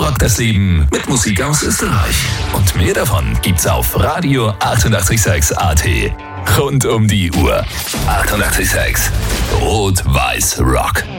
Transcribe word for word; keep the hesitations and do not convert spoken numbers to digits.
Rock das Leben mit Musik aus Österreich. Und mehr davon gibt's auf Radio achtundachtzig Komma sechs A T. Rund um die Uhr. achtundachtzig Komma sechs Rot-Weiß Rock.